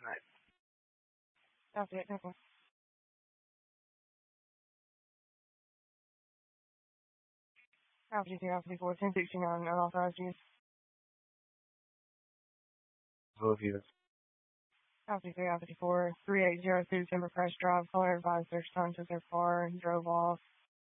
tonight. That's it. Okay. Alpha 2, Alpha 4, 1069, unauthorized use. Both units. Alpha 3, Alpha 4, 3802 Timber Crest Drive. Caller advised their son took their car and drove off.